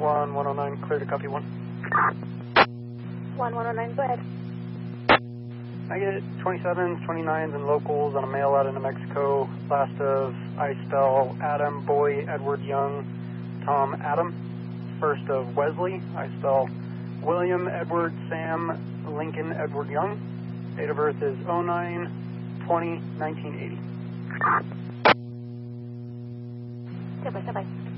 1109, clear to copy 1. 1109, go ahead. I get 27s, 29s, and locals on a mail out of New Mexico. Last of I spell Adam, Boy, Edward, Young, Tom, Adam. First of Wesley, I spell William, Edward, Sam, Lincoln, Edward, Young. Date of birth is 09/20/1980. Goodbye, goodbye.